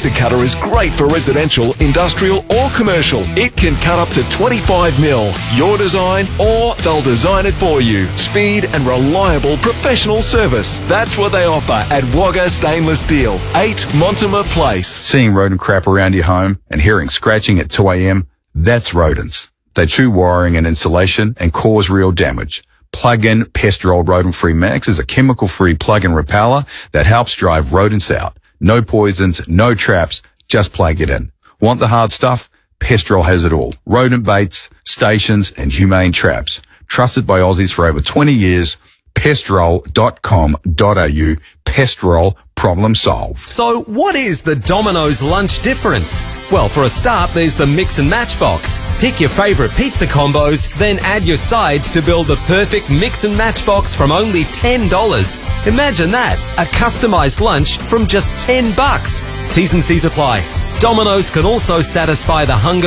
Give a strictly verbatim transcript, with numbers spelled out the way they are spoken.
Pizza Cutter is great for residential, industrial or commercial. It can cut up to twenty-five mil. Your design or they'll design it for you. Speed and reliable professional service. That's what they offer at Wagga Stainless Steel, eight Mortimer Place. Seeing rodent crap around your home and hearing scratching at two a.m., that's rodents. They chew wiring and insulation and cause real damage. Plug-in Pestrol Rodent-Free Max is a chemical-free plug-in repeller that helps drive rodents out. No poisons, no traps, just plug it in. Want the hard stuff? Pestrol has it all. Rodent baits, stations and humane traps. Trusted by Aussies for over twenty years. Pestrol dot com dot a u. Pestrol, problem solved. So what is the Domino's lunch difference? Well, for a start, there's the mix and match box. Pick your favourite pizza combos, then add your sides to build the perfect mix and match box from only ten dollars. Imagine that, a customised lunch from just ten bucks. T's and C's apply. Domino's can also satisfy the hunger